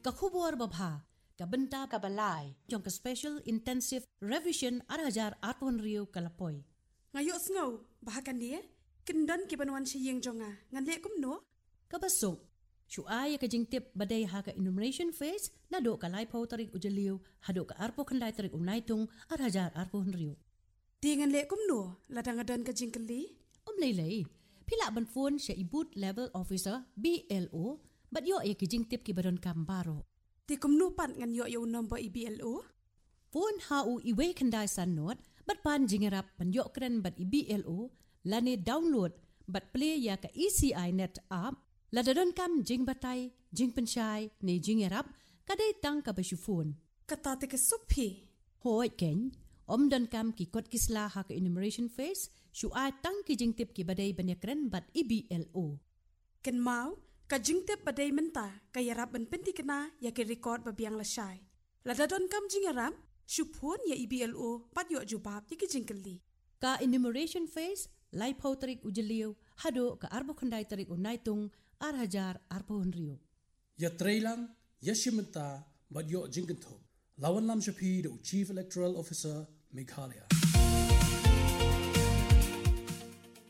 ka khubor babha ka benta ka balay jong ka special intensive revision 8,000 riu kalapoy. Ngayok sengaw bahakan dia kendan ki banuan siyeng jonga ngan lek kumno. Kabasok Shuaya ka jingtip baday ha ka enumeration phase na do ka laipaw tarik ujaliw hado ka arpo kanday tarik unaytong 8,000 riu. Di ngan lek kumno ladang-adan ka jingkeli. Laylay, pila ban phone siya ibut level officer BLO bat yo ay kijingtip ki badon kambaro. Di kumno pan ngan yo yung number BLO. Phone hau iwe kanday sanot bat pan jingerap ban yo kren bat BLO lani download bat play ya ka ECI net app ladadon kam jing batay jing pensay ni jingerap kaday tang ka basyu phone. Kata te kesuphi. Hoy ken dan kam ki kot kisla ha ka enumeration phase shu ay tang ki jingtip ki baday banyakren bat BLO. Ken mau ka jingtip baday menta kaya rap ban penti kena ya ke record babiang lasay. Ladadon kam jingerap shu phone ya BLO pat yo jubab ya ki jingkeli. Ka enumeration phase lai pau tarik ujaliw hado ka arbo kanday tarik unaytong 8,000 riu. Ya trailang ya shimenta badyo jingkentho lawan lam shapi the Chief Electoral Officer Meghalaya.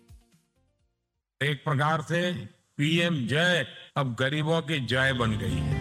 एक प्रकार से पीएम जय अब गरीबों की जय बन गई है.